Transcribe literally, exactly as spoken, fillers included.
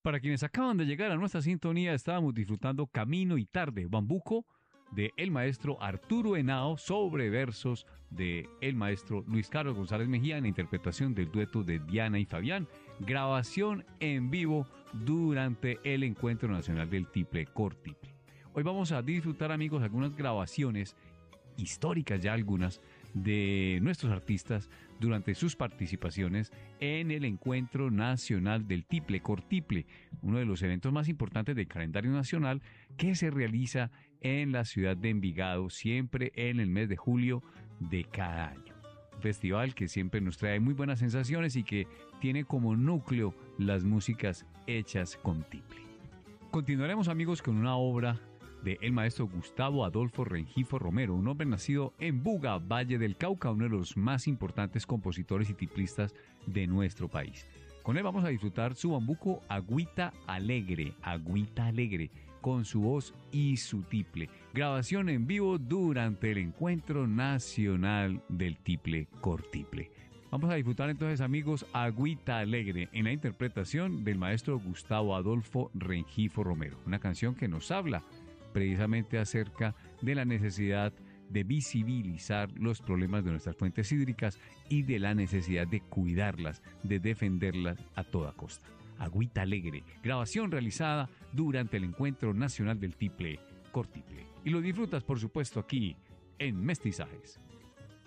Para quienes acaban de llegar a nuestra sintonía, estábamos disfrutando Camino y Tarde, Bambuco, de el maestro Arturo Henao, sobre versos de el maestro Luis Carlos González Mejía, en la interpretación del dueto de Diana y Fabián, grabación en vivo durante el Encuentro Nacional del Tiple Cortiple. Hoy vamos a disfrutar, amigos, algunas grabaciones históricas, ya algunas, de nuestros artistas durante sus participaciones en el Encuentro Nacional del Tiple Cortiple, uno de los eventos más importantes del calendario nacional que se realiza en la ciudad de Envigado, siempre en el mes de julio de cada año. Un festival que siempre nos trae muy buenas sensaciones y que tiene como núcleo las músicas hechas con tiple. Continuaremos, amigos, con una obra de el maestro Gustavo Adolfo Rengifo Romero, un hombre nacido en Buga, Valle del Cauca, uno de los más importantes compositores y tiplistas de nuestro país. Con él vamos a disfrutar su bambuco Agüita Alegre, Agüita Alegre, con su voz y su tiple. Grabación en vivo durante el Encuentro Nacional del Tiple Cortiple. Vamos a disfrutar entonces, amigos, Agüita Alegre, en la interpretación del maestro Gustavo Adolfo Rengifo Romero, una canción que nos habla precisamente acerca de la necesidad de visibilizar los problemas de nuestras fuentes hídricas y de la necesidad de cuidarlas, de defenderlas a toda costa. Agüita Alegre, grabación realizada durante el Encuentro Nacional del Tiple Cortiple. Y lo disfrutas, por supuesto, aquí en Mestizajes.